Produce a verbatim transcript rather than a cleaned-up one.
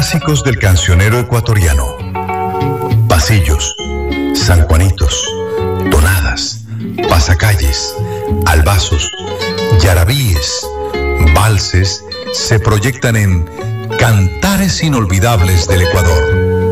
Clásicos del cancionero ecuatoriano. Pasillos, sanjuanitos, tonadas, pasacalles, albazos, yarabíes, valses se proyectan en Cantares Inolvidables del Ecuador.